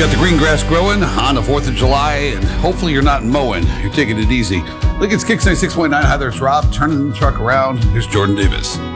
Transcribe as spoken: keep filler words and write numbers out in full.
Got the green grass growing on the fourth of July, and hopefully you're not mowing. You're taking it easy. Look, it's Kicks ninety-six point nine. Hi there, it's Rob. Turning the truck around. Here's Jordan Davis.